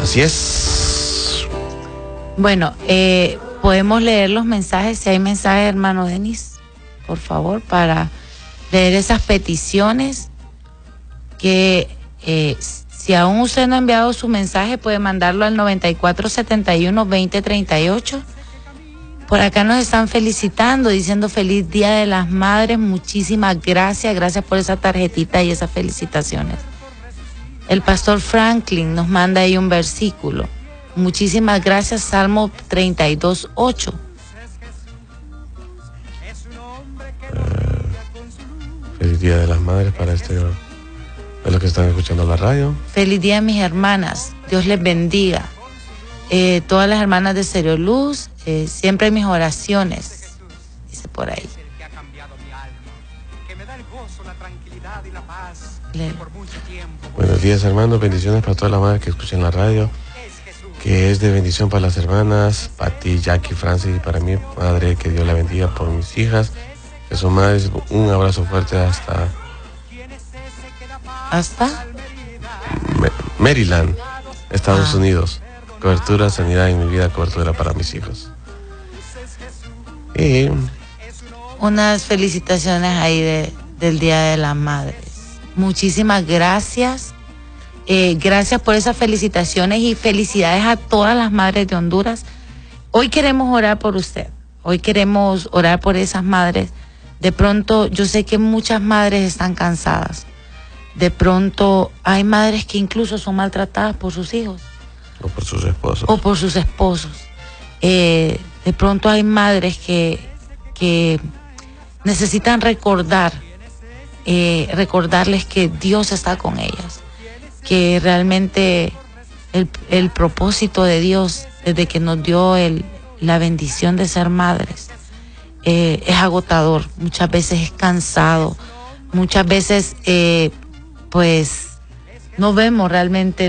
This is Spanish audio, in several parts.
Así es. Bueno, podemos leer los mensajes, si hay mensajes, hermano Denis, por favor, para leer esas peticiones que si aún usted no ha enviado su mensaje, puede mandarlo al 9471-2038. Por acá nos están felicitando, diciendo feliz Día de las Madres. Muchísimas gracias, gracias por esa tarjetita y esas felicitaciones. El pastor Franklin nos manda ahí un versículo. Muchísimas gracias, Salmo 32:8. Feliz Día de las Madres para de los que están escuchando la radio. Feliz día, mis hermanas. Dios les bendiga. Todas las hermanas de Stereo Luz, siempre en mis oraciones, dice por ahí. Buenos días, hermanos. Bendiciones para todas las madres que escuchan la radio. Que es de bendición para las hermanas Pati, Jackie, Francis y para mi madre. Que Dios la bendiga por mis hijas, que son madres. Un abrazo fuerte hasta Maryland, Estados Unidos. Cobertura, sanidad en mi vida, cobertura para mis hijos. Y unas felicitaciones ahí del Día de las Madres. Muchísimas gracias. Gracias por esas felicitaciones y felicidades a todas las madres de Honduras. Hoy queremos orar por usted. Hoy queremos orar por esas madres. De pronto, yo sé que muchas madres están cansadas. De pronto hay madres que incluso son maltratadas por sus hijos. O por sus esposos. O por sus esposos. De pronto hay madres que necesitan recordarles que Dios está con ellas. Que realmente el propósito de Dios, desde que nos dio la bendición de ser madres, es agotador. Muchas veces es cansado. Muchas veces pues no vemos realmente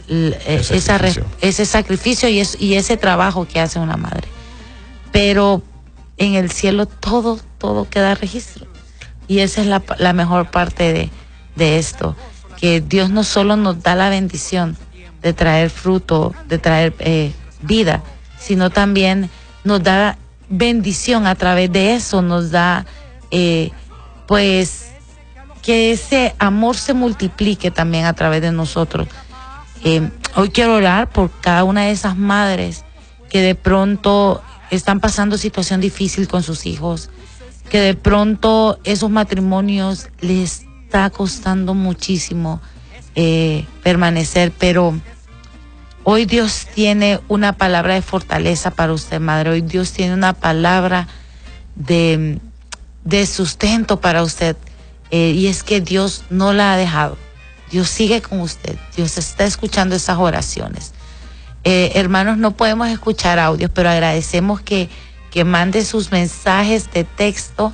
ese sacrificio y ese trabajo que hace una madre. Pero en el cielo todo queda registro. Y esa es la mejor parte de esto, que Dios no solo nos da la bendición de traer fruto, de traer vida, sino también nos da bendición a través de eso, nos da pues que ese amor se multiplique también a través de nosotros. Hoy quiero orar por cada una de esas madres que de pronto están pasando situación difícil con sus hijos, que de pronto esos matrimonios les está costando muchísimo permanecer, pero hoy Dios tiene una palabra de fortaleza para usted, madre. Hoy Dios tiene una palabra de sustento para usted. Y es que Dios no la ha dejado. Dios sigue con usted. Dios está escuchando esas oraciones. Hermanos, no podemos escuchar audios, pero agradecemos que mande sus mensajes de texto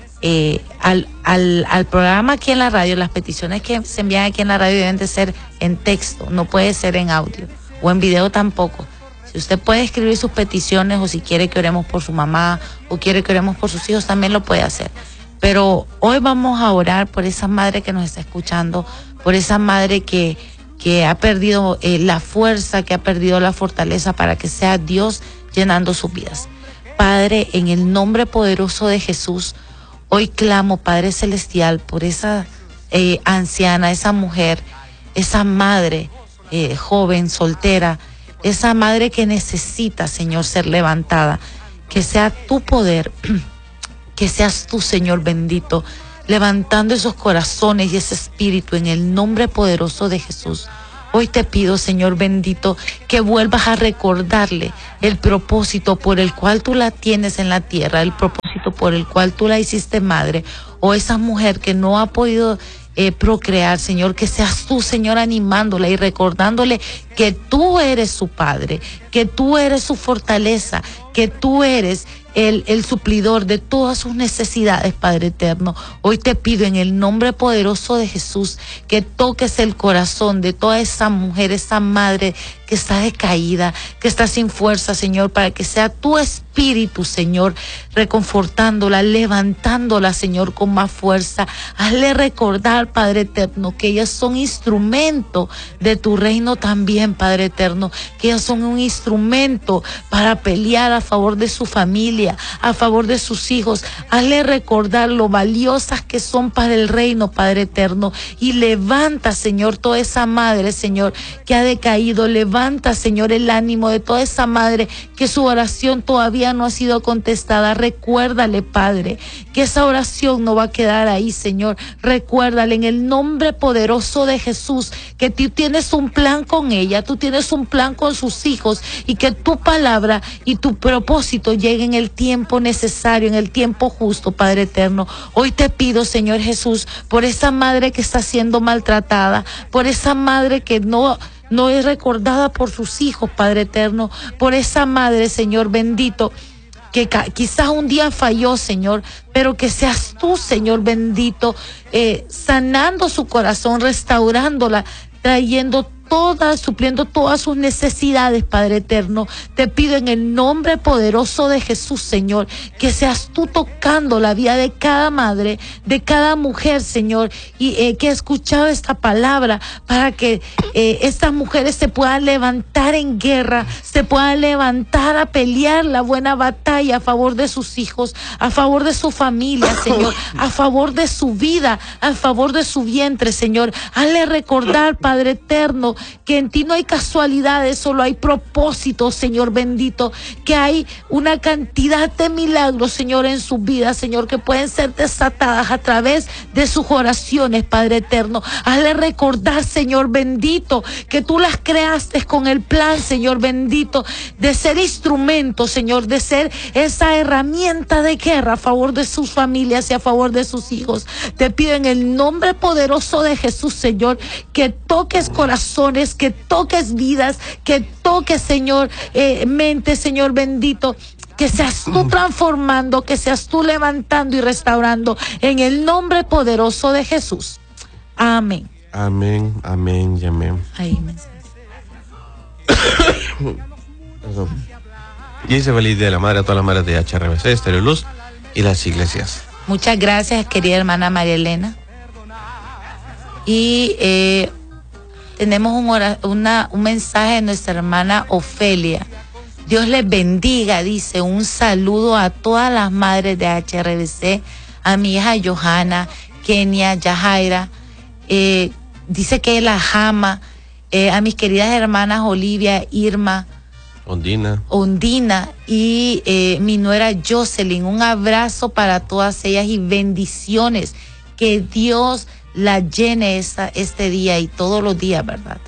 al programa aquí en la radio. Las peticiones que se envían aquí en la radio deben de ser en texto, no puede ser en audio o en video tampoco. Si usted puede escribir sus peticiones, o si quiere que oremos por su mamá o quiere que oremos por sus hijos, también lo puede hacer. Pero hoy vamos a orar por esa madre que nos está escuchando, por esa madre que ha perdido la fuerza, que ha perdido la fortaleza, para que sea Dios llenando sus vidas. Padre, en el nombre poderoso de Jesús, hoy clamo, Padre Celestial, por esa anciana, esa mujer, esa madre joven, soltera, esa madre que necesita, Señor, ser levantada. Que sea tu poder, que seas tú, Señor bendito, levantando esos corazones y ese espíritu en el nombre poderoso de Jesús. Hoy te pido, Señor bendito, que vuelvas a recordarle el propósito por el cual tú la tienes en la tierra, el propósito por el cual tú la hiciste madre, o esa mujer que no ha podido procrear, Señor, que seas tú, Señor, animándola y recordándole que tú eres su padre, que tú eres su fortaleza, que tú eres el suplidor de todas sus necesidades, Padre eterno. Hoy te pido en el nombre poderoso de Jesús que toques el corazón de toda esa mujer, esa madre que está decaída, que está sin fuerza, Señor, para que sea tu Espíritu, Señor, reconfortándola, levantándola, Señor, con más fuerza. Hazle recordar, Padre eterno, que ellas son instrumento de tu reino también, Padre eterno, que ellas son un instrumento para pelear a favor de su familia, a favor de sus hijos. Hazle recordar lo valiosas que son para el reino, Padre eterno, y levanta, Señor, toda esa madre, Señor, que ha decaído. Levanta, Señor, el ánimo de toda esa madre que su oración todavía no ha sido contestada. Recuérdale, Padre, que esa oración no va a quedar ahí, Señor. Recuérdale en el nombre poderoso de Jesús que tú tienes un plan con ella, tú tienes un plan con sus hijos, y que tu palabra y tu propósito lleguen en el tiempo necesario, en el tiempo justo, Padre eterno. Hoy te pido, Señor Jesús, por esa madre que está siendo maltratada, por esa madre que no es recordada por sus hijos, Padre eterno, por esa madre, Señor bendito, que quizás un día falló, Señor, pero que seas tú, Señor bendito, sanando su corazón, restaurándola, supliendo todas sus necesidades, Padre eterno. Te pido en el nombre poderoso de Jesús, Señor, que seas tú tocando la vida de cada madre, de cada mujer, Señor, y que ha escuchado esta palabra, para que estas mujeres se puedan levantar en guerra, se puedan levantar a pelear la buena batalla a favor de sus hijos, a favor de su familia, Señor, a favor de su vida, a favor de su vientre, Señor. Hazle recordar, Padre eterno, que en ti no hay casualidades, solo hay propósitos, Señor bendito, que hay una cantidad de milagros, Señor, en su vida, Señor, que pueden ser desatadas a través de sus oraciones, Padre eterno. Hazle recordar, Señor bendito, que tú las creaste con el plan, Señor bendito, de ser instrumento, Señor, de ser esa herramienta de guerra a favor de sus familias y a favor de sus hijos. Te pido en el nombre poderoso de Jesús, Señor, que toques corazones, que toques vidas, que toques, Señor, mente, Señor bendito, que seas tú transformando, que seas tú levantando y restaurando, en el nombre poderoso de Jesús. Amén. Amén, amén y amén. Amén. Perdón. Y dice feliz día de la madre a todas las madres de HRBC, Estéreo Luz y las iglesias. Muchas gracias, querida hermana María Elena. Y tenemos un mensaje de nuestra hermana Ofelia. Dios les bendiga, dice, un saludo a todas las madres de HRBC, a mi hija Johanna, Kenia, Yajaira, dice que la ama, a mis queridas hermanas Olivia, Irma, Ondina y mi nuera Jocelyn. Un abrazo para todas ellas y bendiciones. Que Dios la llene este día y todos los días, ¿verdad?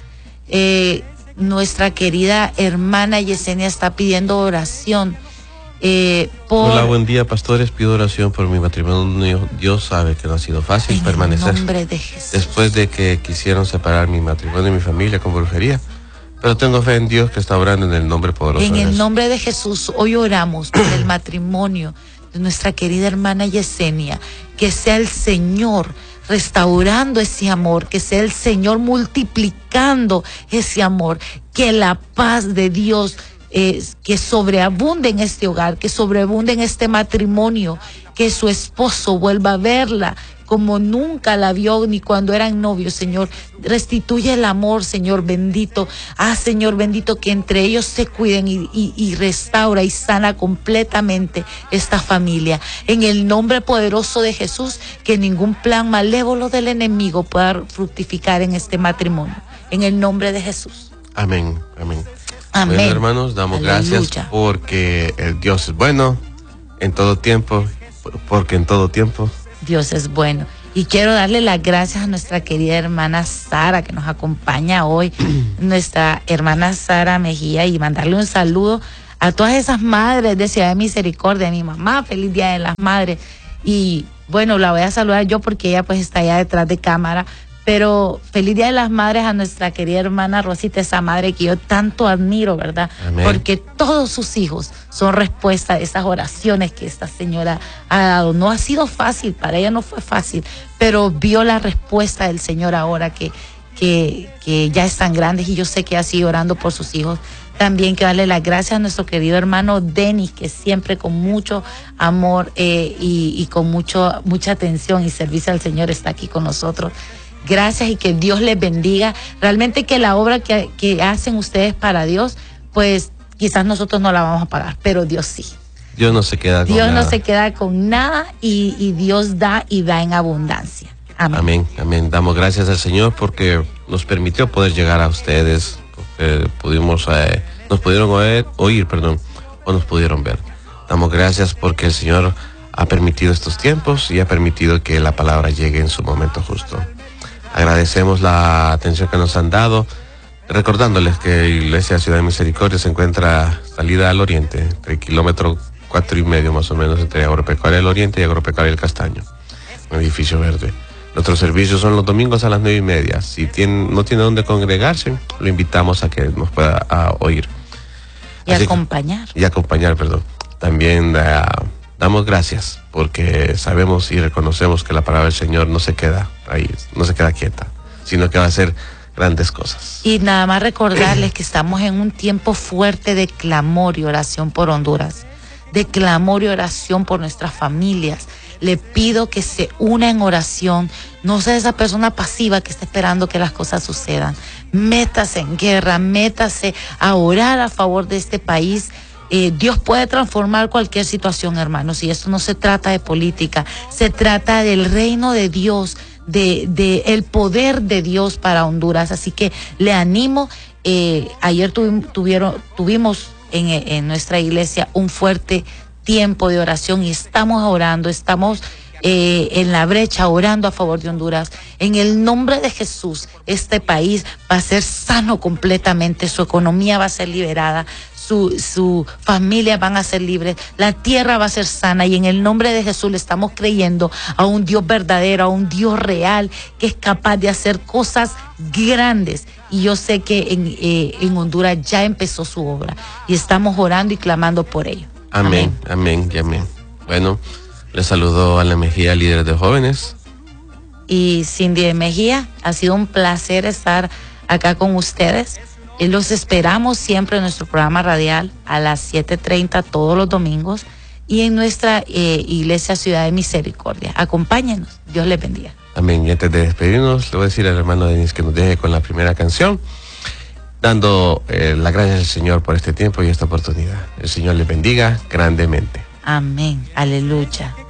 Nuestra querida hermana Yesenia está pidiendo oración. Hola, buen día, pastores. Pido oración por mi matrimonio. Dios sabe que no ha sido fácil permanecer. En el nombre de Jesús. Después de que quisieron separar mi matrimonio y mi familia con brujería. Pero tengo fe en Dios que está obrando en el nombre poderoso de Jesús. En el nombre de Jesús, hoy oramos por el matrimonio de nuestra querida hermana Yesenia. Que sea el Señor restaurando ese amor, que sea el Señor multiplicando ese amor, que la paz de Dios que sobreabunde en este hogar, que sobreabunde en este matrimonio, que su esposo vuelva a verla como nunca la vio ni cuando eran novios, Señor. Restituye el amor, Señor bendito. Señor bendito, que entre ellos se cuiden y restaura y sana completamente esta familia. En el nombre poderoso de Jesús, que ningún plan malévolo del enemigo pueda fructificar en este matrimonio. En el nombre de Jesús. Amén, amén. Amén. Bueno, hermanos, damos gracias porque el Dios es bueno en todo tiempo, porque en todo tiempo Dios es bueno. Y quiero darle las gracias a nuestra querida hermana Sara, que nos acompaña hoy, nuestra hermana Sara Mejía, y mandarle un saludo a todas esas madres de Ciudad de Misericordia, a mi mamá, feliz Día de las Madres. Y bueno, la voy a saludar yo porque ella pues está allá detrás de cámara, Pero feliz Día de las Madres a nuestra querida hermana Rosita, esa madre que yo tanto admiro, ¿verdad? Amén. Porque todos sus hijos son respuesta de esas oraciones que esta señora ha dado. No ha sido fácil, para ella no fue fácil, pero vio la respuesta del Señor ahora que ya están grandes, y yo sé que ha sido orando por sus hijos. También que darle las gracias a nuestro querido hermano Denis, que siempre con mucho amor y con mucha atención y servicio al Señor está aquí con nosotros. Gracias, y que Dios les bendiga. Realmente que la obra que hacen ustedes para Dios, pues quizás nosotros no la vamos a pagar, pero Dios sí. Dios no se queda con Dios nada. no se queda con nada, y Dios da y da en abundancia. Amén. Amén, amén. Damos gracias al Señor porque nos permitió poder llegar a ustedes, porque nos pudieron oír, o nos pudieron ver. Damos gracias porque el Señor ha permitido estos tiempos y ha permitido que la palabra llegue en su momento justo. Agradecemos la atención que nos han dado, recordándoles que Iglesia Ciudad de Misericordia se encuentra salida al oriente, entre el kilómetro 4,5 más o menos, entre Agropecuaria del Oriente y Agropecuaria del Castaño, un edificio verde. Nuestros servicios son los domingos a las 9:30. Si no tiene dónde congregarse, lo invitamos a que nos pueda oír. Y acompañar. También damos gracias porque sabemos y reconocemos que la palabra del Señor no se queda ahí, no se queda quieta, sino que va a hacer grandes cosas. Y nada más recordarles que estamos en un tiempo fuerte de clamor y oración por Honduras, de clamor y oración por nuestras familias. Le pido que se una en oración. No sea esa persona pasiva que está esperando que las cosas sucedan. Métase en guerra, métase a orar a favor de este país. Dios puede transformar cualquier situación, hermanos, y esto no se trata de política, se trata del reino de Dios, de el poder de Dios para Honduras. Así que le animo. Ayer tuvimos en nuestra iglesia un fuerte tiempo de oración, y estamos orando, estamos en la brecha orando a favor de Honduras. En el nombre de Jesús, este país va a ser sano completamente, su economía va a ser liberada, su familia van a ser libres, la tierra va a ser sana, y en el nombre de Jesús le estamos creyendo a un Dios verdadero, a un Dios real, que es capaz de hacer cosas grandes. Y yo sé que en Honduras ya empezó su obra, y estamos orando y clamando por ello. Amén, amén y amén. Bueno, les saludo a la Mejía, líder de jóvenes. Y Cindy de Mejía, ha sido un placer estar acá con ustedes. Los esperamos siempre en nuestro programa radial a las 7:30 todos los domingos, y en nuestra Iglesia Ciudad de Misericordia. Acompáñenos, Dios les bendiga. Amén. Y antes de despedirnos, le voy a decir al hermano Denis que nos deje con la primera canción, dando las gracias al Señor por este tiempo y esta oportunidad. El Señor les bendiga grandemente. Amén. Aleluya.